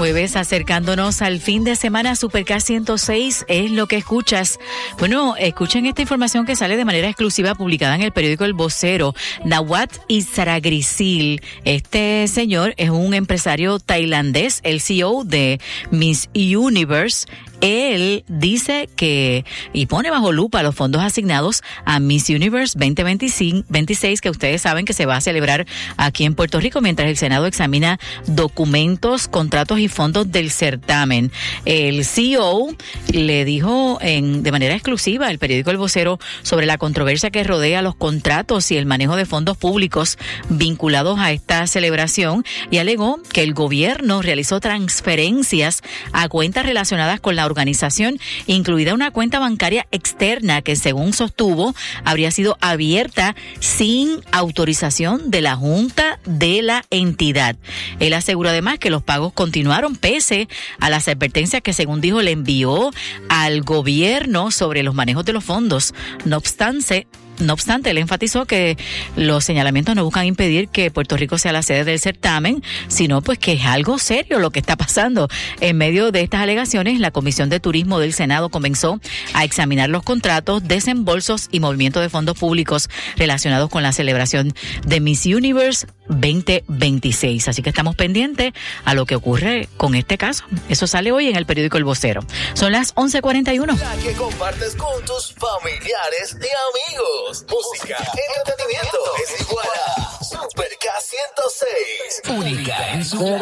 jueves, acercándonos al fin de semana. Super K106 es lo que escuchas. Bueno, escuchen esta información que sale de manera exclusiva publicada en el periódico El Vocero. Nawat Isaragrisil, este señor es un empresario tailandés, el CEO de Miss Universe. Él dice que, y pone bajo lupa los fondos asignados a Miss Universe 2026, que ustedes saben que se va a celebrar aquí en Puerto Rico, mientras el Senado examina documentos, contratos y fondos del certamen. El CEO le dijo de manera exclusiva al periódico El Vocero sobre la controversia que rodea los contratos y el manejo de fondos públicos vinculados a esta celebración, y alegó que el gobierno realizó transferencias a cuentas relacionadas con la organización, incluida una cuenta bancaria externa que, según sostuvo, habría sido abierta sin autorización de la Junta de la entidad. Él aseguró además que los pagos continuaron pese a las advertencias que, según dijo, le envió al gobierno sobre los manejos de los fondos. No obstante, él enfatizó que los señalamientos no buscan impedir que Puerto Rico sea la sede del certamen, sino pues que es algo serio lo que está pasando. En medio de estas alegaciones, la Comisión de Turismo del Senado comenzó a examinar los contratos, desembolsos y movimientos de fondos públicos relacionados con la celebración de Miss Universe 2026. Así que estamos pendientes a lo que ocurre con este caso. Eso sale hoy en el periódico El Vocero. Son las 11:41. La que compartes con tus familiares y amigos. Música, entretenimiento, es igual a Super K106. Única en su